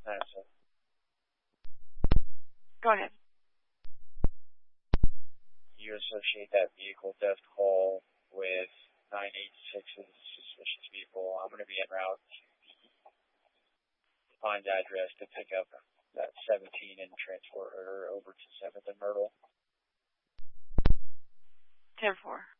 Madison. Go ahead. You associate that vehicle theft call with 986's suspicious vehicle. I'm going to be en route to the Pines address to pick up that 17 and transport her over to 7th and Myrtle. 10-4.